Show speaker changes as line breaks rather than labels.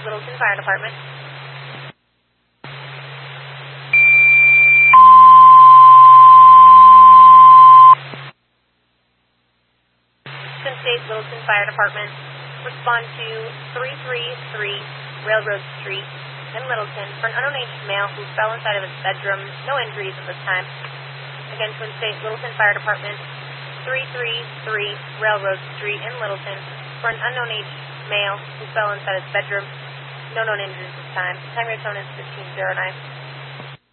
Littleton Fire Department. Twin State Littleton Fire Department. Respond to 333 Railroad Street in Littleton for an unknown aged male who fell inside of his bedroom. No injuries at this time. Again, Twin State Littleton Fire Department. 333 Railroad Street in Littleton for an unknown aged male who fell inside his bedroom. No known injuries this time. Time your tone is 1509.